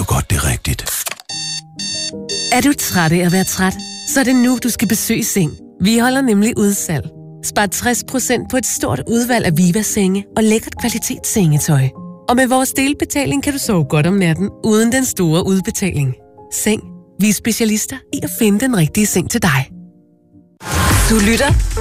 godt, det er rigtigt. Er du træt af at være træt? Så er det nu, du skal besøge Seng. Vi holder nemlig udsalg. Spar 60% på et stort udvalg af Viva-senge og lækkert kvalitetssengetøj. Og med vores delbetaling kan du sove godt om natten, uden den store udbetaling. Seng. Vi er specialister i at finde den rigtige seng til dig. Du lytter